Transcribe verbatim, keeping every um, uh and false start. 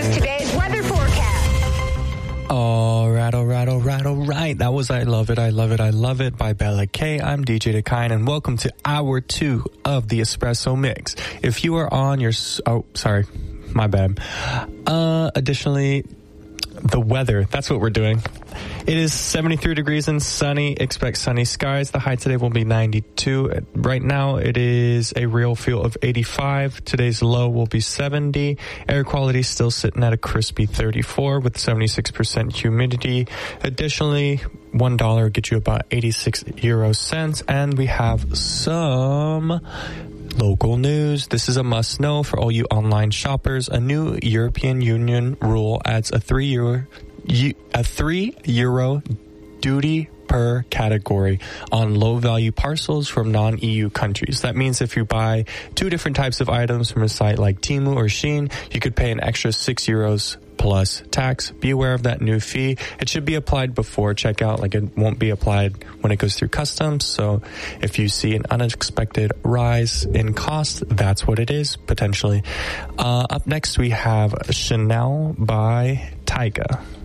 today's weather forecast. All right, all right, all right, all right. That was I Love It, I Love It, I Love It by Bella K. I'm D J Dakine, and welcome to hour two of the Espresso Mix. If you are on your... Oh, sorry. My bad. Uh, additionally, the weather. That's what we're doing. It is seventy-three degrees and sunny. Expect sunny skies. The high today will be ninety-two. Right now, it is a real feel of eighty-five. Today's low will be seventy. Air quality still sitting at a crispy thirty-four with seventy-six percent humidity. Additionally, one dollar will get you about eighty-six euro cents. And we have some local news. This is a must know for all you online shoppers. A new European Union rule adds a three euro, a three euro duty per category on low-value parcels from non-E U countries. That means if you buy two different types of items from a site like Temu or Shein, you could pay an extra six euros plus tax. Be aware of that new fee. It should be applied before checkout, like it won't be applied when it goes through customs. So if you see an unexpected rise in cost, that's what it is, potentially. Uh, up next, we have Chanel by Tyga.